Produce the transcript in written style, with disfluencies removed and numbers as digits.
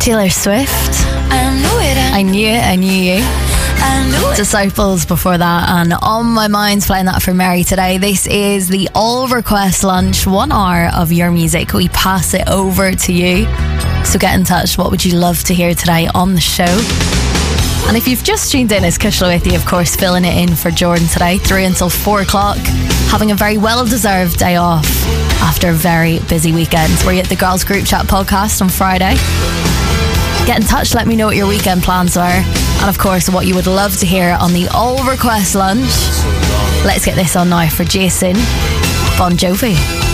Taylor Swift. I knew it, I knew you. Disciples before that, and On My Mind's playing that for Mary today. This is the All Request Lunch, 1 hour of your music. We pass it over to you. So get in touch. What would you love to hear today on the show? And if you've just tuned in, it's Kushla with you, of course, filling it in for Jordan today, 3 until 4 o'clock, having a very well-deserved day off after a very busy weekend. We're at the Girls Group Chat podcast on Friday. Get in touch, let me know what your weekend plans are, and of course what you would love to hear on the All Request Lunch. Let's get this on now for Jason Bon Jovi.